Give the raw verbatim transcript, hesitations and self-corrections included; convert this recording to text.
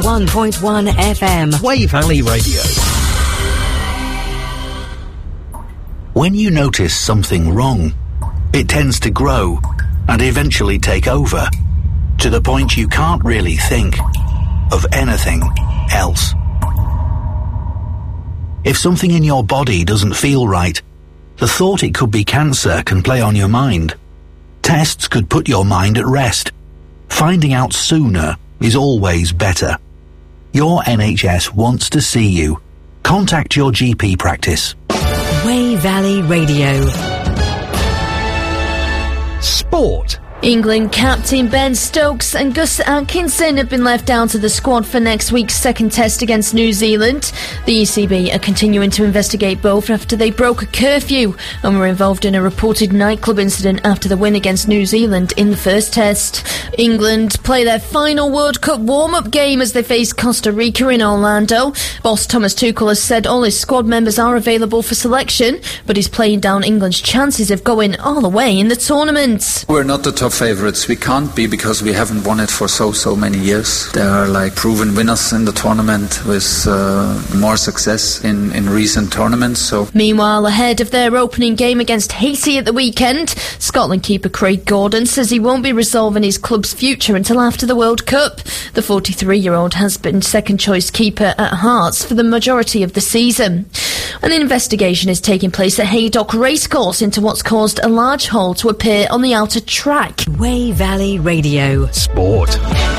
one point one F M. Wey Valley Radio. When you notice something wrong, it tends to grow and eventually take over, to the point you can't really think of anything else. If something in your body doesn't feel right, the thought it could be cancer can play on your mind. Tests could put your mind at rest. Finding out sooner is always better. Your N H S wants to see you. Contact your G P practice. Wey Valley Radio. Sport. England captain Ben Stokes and Gus Atkinson have been left out of the squad for next week's second test against New Zealand. The E C B are continuing to investigate both after they broke a curfew and were involved in a reported nightclub incident after the win against New Zealand in the first test. England play their final World Cup warm-up game as they face Costa Rica in Orlando. Boss Thomas Tuchel has said all his squad members are available for selection, but he's playing down England's chances of going all the way in the tournament. We're not the top favourites. We can't be because we haven't won it for so, so many years. There are like proven winners in the tournament with uh, more success in, in recent tournaments. So, meanwhile, ahead of their opening game against Haiti at the weekend, Scotland keeper Craig Gordon says he won't be resolving his club's future until after the World Cup. The forty-three-year-old has been second-choice keeper at Hearts for the majority of the season. An investigation is taking place at Haydock Racecourse into what's caused a large hole to appear on the outer track. Wey Valley Radio. Sport.